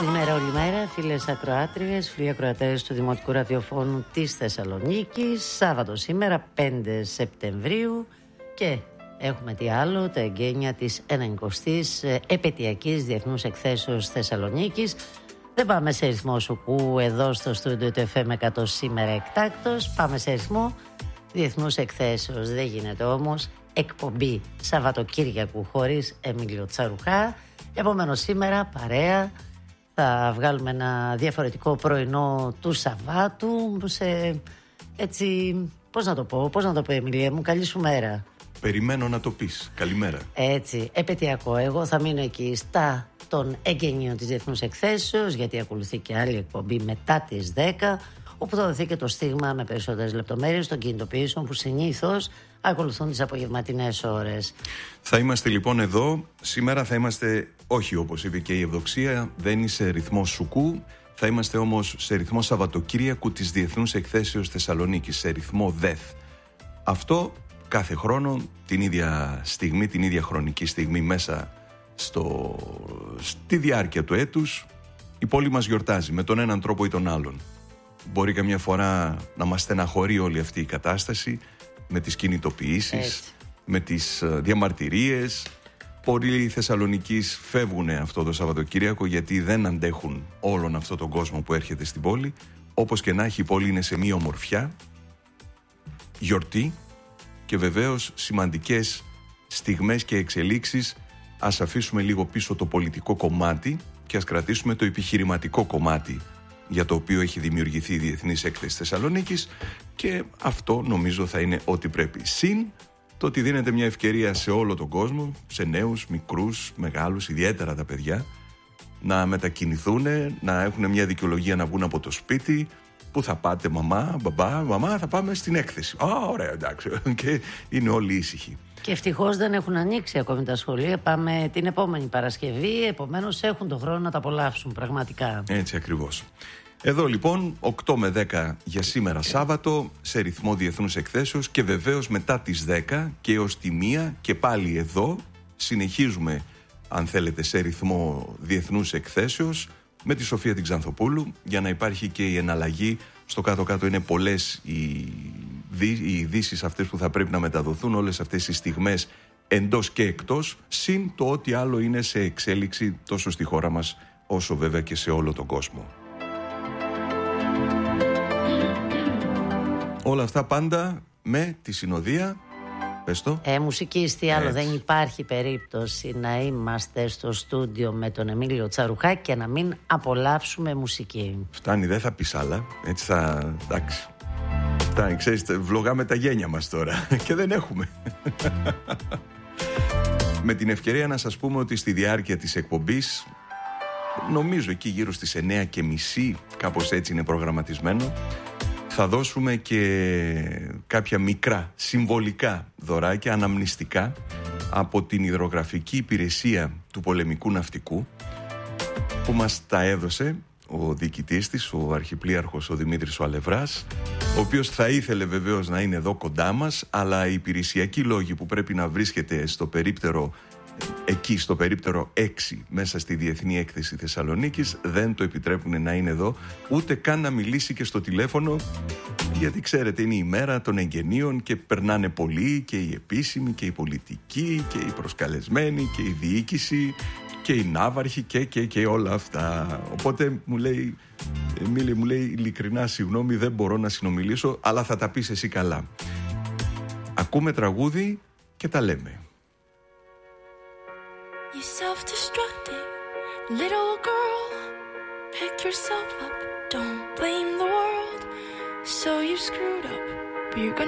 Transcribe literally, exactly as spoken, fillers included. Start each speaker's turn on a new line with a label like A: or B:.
A: Καλημέρα όλη μέρα, φίλες ακροάτριες, φίλοι ακροατές του Δημοτικού Ραδιοφώνου της Θεσσαλονίκης. Σάββατο σήμερα, πέντε Σεπτεμβρίου, και έχουμε τι άλλο, τα εγγένεια της ενενηκοστής επετειακής Διεθνούς Εκθέσεως Θεσσαλονίκης. Δεν πάμε σε ρυθμό σουκού εδώ στο στούντιο του εφ εμ εκατό σήμερα εκτάκτος. Πάμε σε ρυθμό Διεθνούς Εκθέσεως. Δεν γίνεται όμως εκπομπή Σαββατοκύριακου χωρίς Εμίλιο Τσαρουχά. Επομένως σήμερα παρέα θα βγάλουμε ένα διαφορετικό πρωινό του Σαββάτου σε έτσι, πώς να το πω, πώς να το πω Εμίλια μου, καλή σου μέρα.
B: Περιμένω να το πεις, καλημέρα.
A: Έτσι, επαιτειακό, εγώ θα μείνω εκεί στα των εγγενείων της Διεθνούς Εκθέσεως, γιατί ακολουθεί και άλλη εκπομπή μετά τις δέκα, όπου θα δοθεί και το στίγμα με περισσότερες λεπτομέρειες των κινητοποιήσεων που συνήθως ακολουθούν τις απογευματινές ώρες.
B: Θα είμαστε λοιπόν εδώ. Σήμερα θα είμαστε, όχι όπως είπε και η Ευδοξία, δεν είναι σε ρυθμό σουκού. Θα είμαστε όμως σε ρυθμό Σαββατοκύριακου της Διεθνούς Εκθέσεως Θεσσαλονίκης, σε ρυθμό ΔΕΘ. Αυτό κάθε χρόνο, την ίδια στιγμή, την ίδια χρονική στιγμή μέσα στο, στη διάρκεια του έτους, η πόλη μας γιορτάζει με τον έναν τρόπο ή τον άλλον. Μπορεί καμιά φορά να μας στεναχωρεί όλη αυτή η κατάσταση με τις κινητοποιήσεις, έτσι, με τις διαμαρτυρίες. Πολλοί Θεσσαλονικείς φεύγουν αυτό το Σαββατοκύριακο γιατί δεν αντέχουν όλον αυτόν τον κόσμο που έρχεται στην πόλη. Όπως και να έχει, η πόλη είναι σε μία ομορφιά, γιορτή και βεβαίως σημαντικές στιγμές και εξελίξεις. Ας αφήσουμε λίγο πίσω το πολιτικό κομμάτι και ας κρατήσουμε το επιχειρηματικό κομμάτι για το οποίο έχει δημιουργηθεί η Διεθνής Έκθεση Θεσσαλονίκης, και αυτό νομίζω θα είναι ό,τι πρέπει. Συν το ότι δίνεται μια ευκαιρία σε όλο τον κόσμο, σε νέους, μικρούς, μεγάλους, ιδιαίτερα τα παιδιά, να μετακινηθούν, να έχουν μια δικαιολογία να βγουν από το σπίτι. Πού θα πάτε μαμά, μπαμπά, μαμά, θα πάμε στην έκθεση. Α, ωραία, εντάξει. Και είναι όλοι ήσυχοι. Και
A: ευτυχώς δεν έχουν ανοίξει ακόμη τα σχολεία. Πάμε την επόμενη Παρασκευή, επομένως έχουν τον χρόνο να τα απολαύσουν πραγματικά.
B: Έτσι ακριβώς. Εδώ λοιπόν οκτώ με δέκα για σήμερα Σάββατο, σε ρυθμό Διεθνούς Εκθέσεως, και βεβαίως μετά τις δέκα και έως τη μία και πάλι εδώ συνεχίζουμε, αν θέλετε, σε ρυθμό Διεθνούς Εκθέσεως με τη Σοφία την Ξανθοπούλου, για να υπάρχει και η εναλλαγή. Στο κάτω-κάτω είναι πολλές οι ειδήσεις αυτές που θα πρέπει να μεταδοθούν, όλες αυτές οι στιγμές εντός και εκτός, συν το ότι άλλο είναι σε εξέλιξη τόσο στη χώρα μας όσο βέβαια και σε όλο τον κόσμο. Όλα αυτά πάντα με τη συνοδεία. Πες το.
A: Ε, μουσική, τι άλλο, δεν υπάρχει περίπτωση να είμαστε στο στούντιο με τον Εμίλιο Τσαρουχά και να μην απολαύσουμε μουσική.
B: Φτάνει, δεν θα πεις άλλα. Έτσι θα, εντάξει. Φτάνει, ξέρεις, βλογάμε τα γένια μας τώρα και δεν έχουμε. Με την ευκαιρία να σας πούμε ότι στη διάρκεια της εκπομπής, νομίζω εκεί γύρω στις εννιά και μισή, κάπως έτσι είναι προγραμματισμένο, θα δώσουμε και κάποια μικρά συμβολικά δωράκια, αναμνηστικά, από την υδρογραφική υπηρεσία του πολεμικού ναυτικού, που μας τα έδωσε ο διοικητής της, ο αρχιπλοίαρχος ο Δημήτρης ο Αλευράς, ο οποίος θα ήθελε βεβαίως να είναι εδώ κοντά μας, αλλά οι υπηρεσιακοί λόγοι που πρέπει να βρίσκεται στο περίπτερο, εκεί στο περίπτερο έξι μέσα στη Διεθνή Έκθεση Θεσσαλονίκης, δεν το επιτρέπουν να είναι εδώ, ούτε καν να μιλήσει και στο τηλέφωνο, γιατί ξέρετε είναι η μέρα των εγγενείων και περνάνε πολλοί, και οι επίσημοι και οι πολιτικοί και οι προσκαλεσμένοι και η διοίκηση και οι ναύαρχοι και, και, και όλα αυτά. Οπότε μου λέει, Εμίλη, μου λέει ειλικρινά συγγνώμη, δεν μπορώ να συνομιλήσω, αλλά θα τα πεις εσύ καλά. Ακούμε τραγούδι και τα λέμε.
C: You self-destructing little girl, pick yourself up, don't blame the world. So you screwed up, but you're gonna